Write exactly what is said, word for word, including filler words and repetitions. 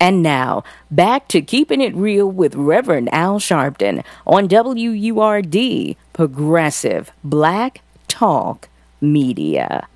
And now, back to Keeping It Real with Reverend Al Sharpton on W U R D, Progressive Black Talk Media.